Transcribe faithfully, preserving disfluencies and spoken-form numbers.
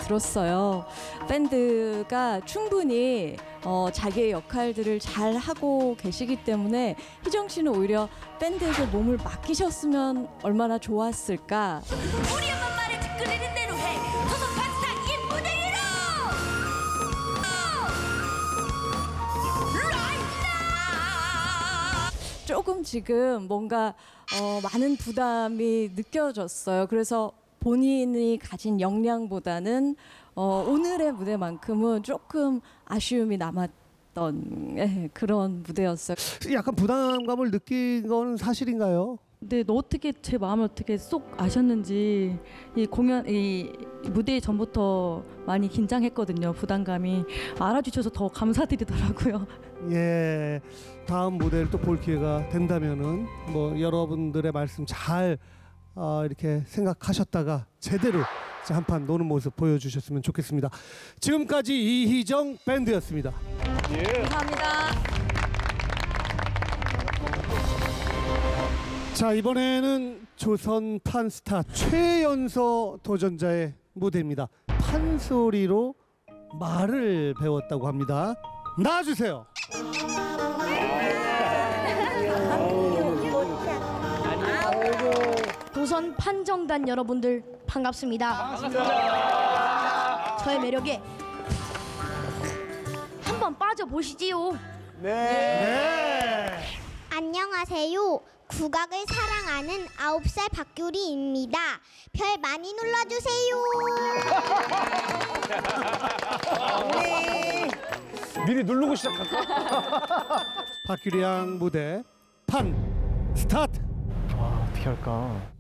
들었어요. 밴드가 충분히 어, 자기의 역할들을 잘 하고 계시기 때문에 희정 씨는 오히려 밴드에게 몸을 맡기셨으면 얼마나 좋았을까. 우리 엄마 말을 듣거리는 대로 해. 소속 파스타 이 무대 위로. 조금 지금 뭔가 어, 많은 부담이 느껴졌어요. 그래서 본인이 가진 역량보다는 어, 오늘의 무대만큼은 조금 아쉬움이 남았던 예, 그런 무대였어요. 약간 부담감을 느낀 건 사실인가요? 근데 너 어떻게 제 마음을 어떻게 쏙 아셨는지 이 공연 이 무대 전부터 많이 긴장했거든요. 부담감이 알아주셔서 더 감사드리더라고요. 예, 다음 무대를 또 볼 기회가 된다면은 뭐 여러분들의 말씀 잘 어, 이렇게 생각하셨다가 제대로 한판 노는 모습 보여주셨으면 좋겠습니다. 지금까지 이희정 밴드였습니다. 감사합니다. 자, 이번에는 조선 판스타 최연소 도전자의 무대입니다. 판소리로 말을 배웠다고 합니다. 나와주세요. 조선 판정단 여러분들 반갑습니다. 반갑습니다. 저의 매력에 한번 빠져보시지요. 네. 안녕하세요. 국악을 사랑하는 아홉 살 박규리입니다. 별 많이 눌러주세요. 미리 누르고 시작할까? 박규리 양 무대 판 스타트. 아, 어떻게 할까?